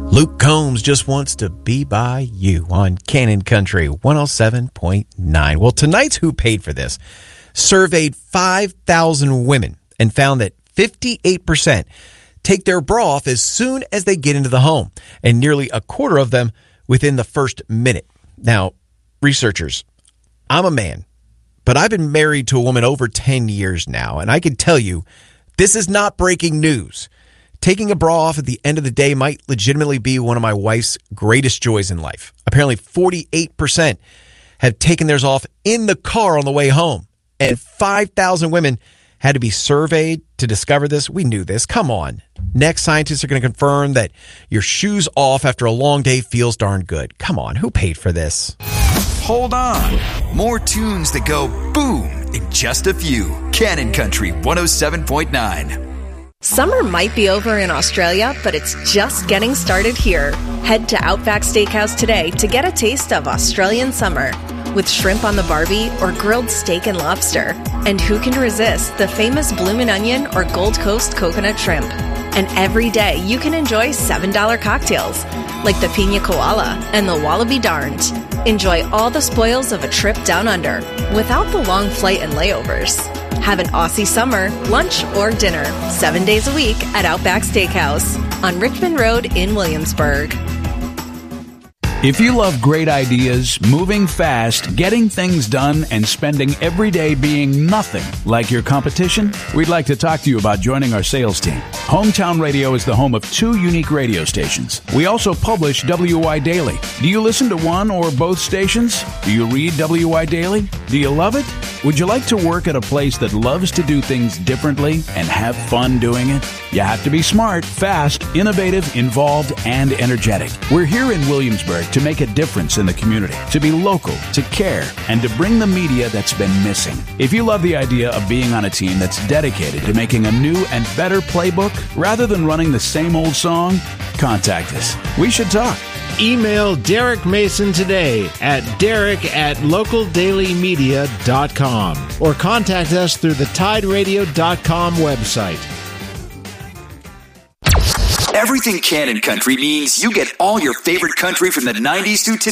Luke Combs just wants to be by you on Cannon Country 107.9. Well, tonight's Who Paid for This surveyed 5,000 women and found that 58% take their bra off as soon as they get into the home, and nearly a quarter of them within the first minute. Now, researchers, I'm a man, but I've been married to a woman over 10 years now, and I can tell you this is not breaking news. Taking a bra off at the end of the day might legitimately be one of my wife's greatest joys in life. Apparently, 48% have taken theirs off in the car on the way home. And 5,000 women had to be surveyed to discover this. We knew this. Come on. Next, scientists are going to confirm that your shoes off after a long day feels darn good. Come on. Who paid for this? Hold on. More tunes that go boom in just a few. Cannon Country 107.9. Summer might be over in Australia, but it's just getting started here. Head to Outback Steakhouse today to get a taste of Australian summer with shrimp on the barbie or grilled steak and lobster. And who can resist the famous bloomin' onion or Gold Coast coconut shrimp? And every day you can enjoy $7 cocktails like the Pina Koala and the Wallaby Darned. Enjoy all the spoils of a trip down under without the long flight and layovers. Have an Aussie summer, lunch, or dinner 7 days a week at Outback Steakhouse on Richmond Road in Williamsburg. If you love great ideas, moving fast, getting things done, and spending every day being nothing like your competition, we'd like to talk to you about joining our sales team. Hometown Radio is the home of 2 unique radio stations. We also publish WY Daily. Do you listen to one or both stations? Do you read WY Daily? Do you love it? Would you like to work at a place that loves to do things differently and have fun doing it? You have to be smart, fast, innovative, involved, and energetic. We're here in Williamsburg to make a difference in the community, to be local, to care, and to bring the media that's been missing. If you love the idea of being on a team that's dedicated to making a new and better playbook rather than running the same old song, contact us. We should talk. Email Derek Mason today at derek@localdailymedia.com or contact us through the tideradio.com website. Everything Cannon Country means you get all your favorite country from the 90s to today.